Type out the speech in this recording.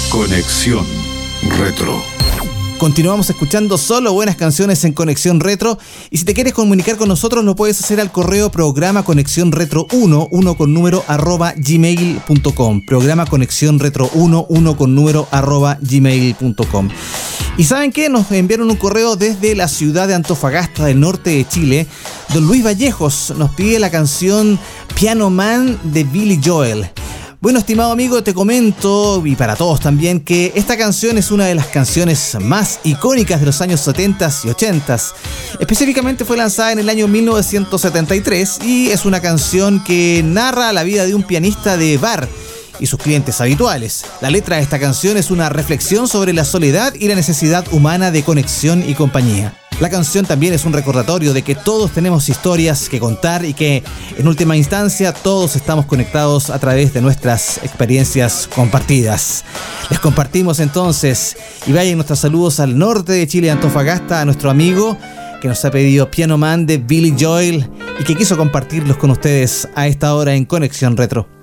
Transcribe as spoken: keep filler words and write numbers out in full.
Conexión Retro. Continuamos escuchando solo buenas canciones en Conexión Retro, y si te quieres comunicar con nosotros lo puedes hacer al correo programa conexión retro uno, uno con número arroba gmail punto com. Programa conexión retro uno, uno con número arroba gmail punto com. Y ¿saben qué? Nos enviaron un correo desde la ciudad de Antofagasta, del norte de Chile. Don Luis Vallejos nos pide la canción Piano Man de Billy Joel. Bueno, estimado amigo, te comento, y para todos también, que esta canción es una de las canciones más icónicas de los años setenta y ochenta. Específicamente fue lanzada en el año mil novecientos setenta y tres y es una canción que narra la vida de un pianista de bar y sus clientes habituales. La letra de esta canción es una reflexión sobre la soledad y la necesidad humana de conexión y compañía. La canción también es un recordatorio de que todos tenemos historias que contar y que, en última instancia, todos estamos conectados a través de nuestras experiencias compartidas. Les compartimos entonces, y vayan nuestros saludos al norte de Chile, Antofagasta, a nuestro amigo que nos ha pedido Piano Man de Billy Joel y que quiso compartirlos con ustedes a esta hora en Conexión Retro.